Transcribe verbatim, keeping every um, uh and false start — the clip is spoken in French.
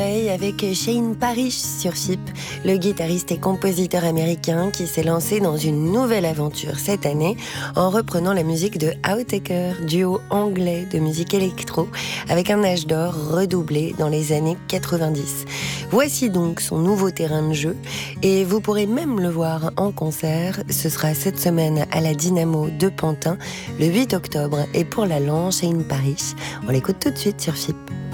Avec Shane Parrish sur Chip, le guitariste et compositeur américain qui s'est lancé dans une nouvelle aventure cette année en reprenant la musique de Outtaker, duo anglais de musique électro avec un âge d'or redoublé dans les années quatre-vingt-dix. Voici donc son nouveau terrain de jeu et vous pourrez même le voir en concert. Ce sera cette semaine à la Dynamo de Pantin le huit octobre et pour l'allant Shane Parrish. On l'écoute tout de suite sur Chip.